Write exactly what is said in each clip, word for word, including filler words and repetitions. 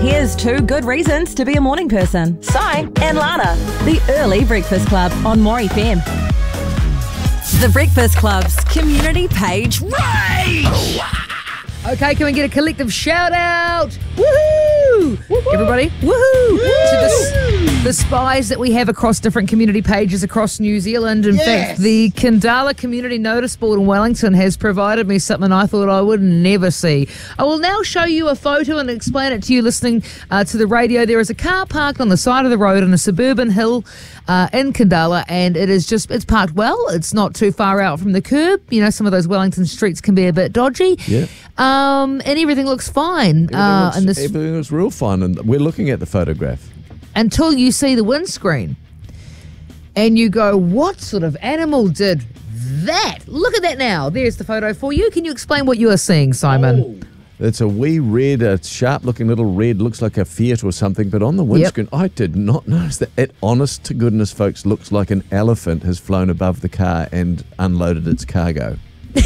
Here's two good reasons to be a morning person. Si and Lana. The Early Breakfast Club on More F M. The Breakfast Club's community page rage! Okay, can we get a collective shout out? Woohoo! Woo-hoo. Everybody, woohoo! Woo-hoo. To the, the spies that we have across different community pages across New Zealand. In yes. fact, the Kandala Community Notice Board in Wellington has provided me something I thought I would never see. I will now show you a photo and explain it to you listening uh, to the radio. There is a car parked on the side of the road on a suburban hill uh, in Kandala, and it is just, it's parked well. It's not too far out from the curb. You know, some of those Wellington streets can be a bit dodgy. Yeah. Um, and everything looks fine. Everything, uh, looks, and this, everything looks real fine, and we're looking at the photograph. Until you see the windscreen. And you go, what sort of animal did that? Look at that now. There's the photo for you. Can you explain what you are seeing, Simon? Oh. It's a wee red, a sharp-looking little red, looks like a Fiat or something, but on the windscreen, yep. I did not notice that. It, honest to goodness, folks, looks like an elephant has flown above the car and unloaded its cargo.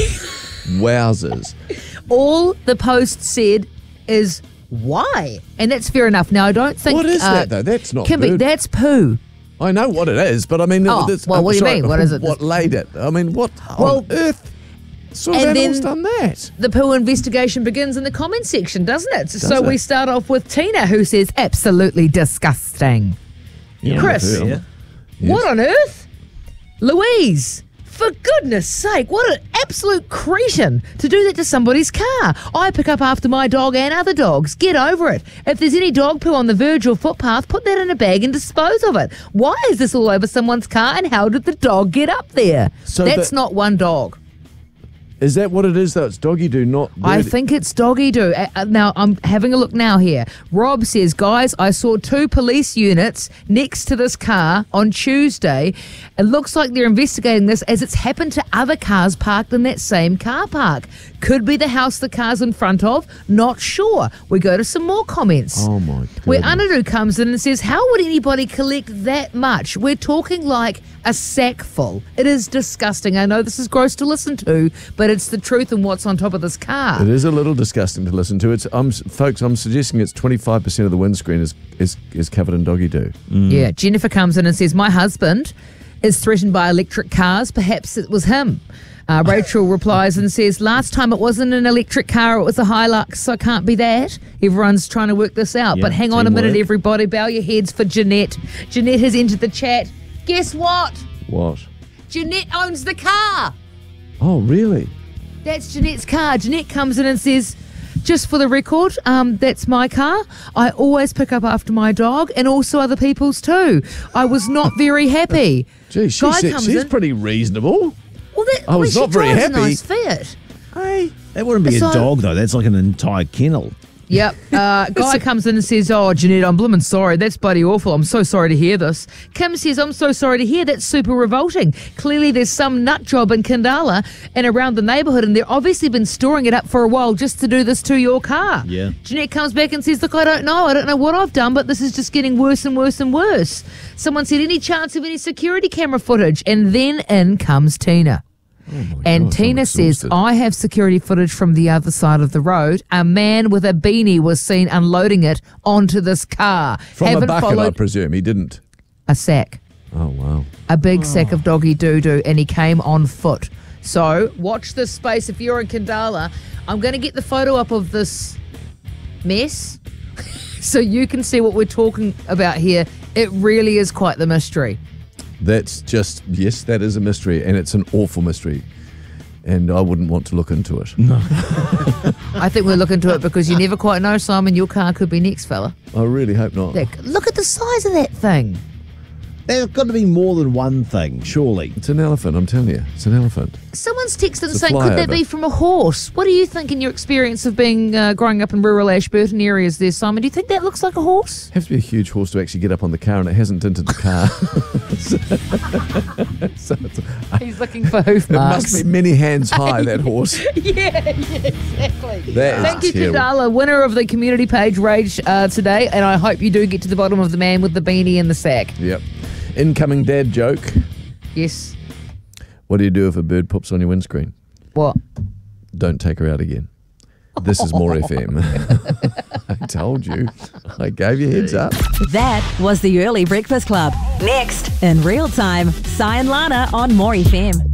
Wowzers. All the post said is, why? And that's fair enough. Now, I don't think... What is uh, that, though? That's not Kimby, good. That's poo. I know what it is, but I mean... Oh, this, well, what do you sorry, mean? What is it? What laid it? I mean, what well, on earth sort of animal's done that? The poo investigation begins in the comment section, doesn't it? Does so it? we start off with Tina, who says, absolutely disgusting. Yeah, Chris, yeah. yes. What on earth? Louise, for goodness sake, what an absolute cretin to do that to somebody's car. I pick up after my dog and other dogs. Get over it. If there's any dog poo on the verge or footpath, put that in a bag and dispose of it. Why is this all over someone's car, and how did the dog get up there? So That's the- not one dog. Is that what it is, though? It's doggy do, not bird. I think it's doggy do. Uh, now, I'm having a look now here. Rob says, guys, I saw two police units next to this car on Tuesday. It looks like they're investigating this as it's happened to other cars parked in that same car park. Could be the house the car's in front of. Not sure. We go to some more comments. Oh, my goodness. Where Anadu comes in and says, how would anybody collect that much? We're talking like a sack full. It is disgusting. I know this is gross to listen to, but it's the truth and what's on top of this car. It is a little disgusting to listen to. It's, um, folks, I'm suggesting it's twenty-five percent of the windscreen is, is, is covered in doggy do. Mm. Yeah, Jennifer comes in and says, my husband is threatened by electric cars. Perhaps it was him. Uh, Rachel replies and says, last time it wasn't an electric car, it was a Hilux, so it can't be that. Everyone's trying to work this out. Yeah, but hang on a teamwork. minute, everybody. Bow your heads for Jeanette. Jeanette has entered the chat. Guess what? What? Jeanette owns the car. Oh, really? That's Jeanette's car. Jeanette comes in and says, just for the record, um, that's my car. I always pick up after my dog and also other people's too. I was not very happy. Gee, she Guy said, comes she's in- pretty reasonable. Well, that, I was well, not she very drives happy. A nice Fiat. Hey. That wouldn't be So- a dog, though. That's like an entire kennel. Yep. Uh, guy comes in and says, oh, Jeanette, I'm blooming sorry. That's bloody awful. I'm so sorry to hear this. Kim says, I'm so sorry to hear. That's super revolting. Clearly there's some nut job in Kandala and around the neighbourhood, and they've obviously been storing it up for a while just to do this to your car. Yeah. Jeanette comes back and says, look, I don't know. I don't know what I've done, but this is just getting worse and worse and worse. Someone said, any chance of any security camera footage? And then in comes Tina. Oh And gosh, Tina I'm says, exhausted. I have security footage from the other side of the road. A man with a beanie was seen unloading it onto this car. From Haven't a bucket, I followed presume. He didn't. a sack, Oh, wow. a big sack of doggy doo-doo, and he came on foot. So watch this space if you're in Kandala. I'm going to get the photo up of this mess so you can see what we're talking about here. It really is quite the mystery. That's just, yes, that is a mystery, and it's an awful mystery. And I wouldn't want to look into it. No. I think we'll look into it because you never quite know, Simon. Your car could be next, fella. I really hope not. Look, look at the size of that thing. There's got to be more than one thing, surely. It's an elephant, I'm telling you. It's an elephant. Someone's texted and It's a saying, could that flyover. be from a horse? What do you think in your experience of being uh, growing up in rural Ashburton areas there, Simon? Do you think that looks like a horse? It has to be a huge horse to actually get up on the car, and it hasn't dented the car. so it's, He's looking for hoof it marks. must be many hands high, that horse. yeah, yeah, exactly. That is Thank you, terrible. Kandala, winner of the community page rage uh, today, and I hope you do get to the bottom of the man with the beanie and the sack. Yep. Incoming dad joke. Yes. What do you do if a bird poops on your windscreen? What? Don't take her out again. This is More F M. I told you. I gave you heads up. That was the Early Breakfast Club. Next, in real time, Si and Lana on More F M.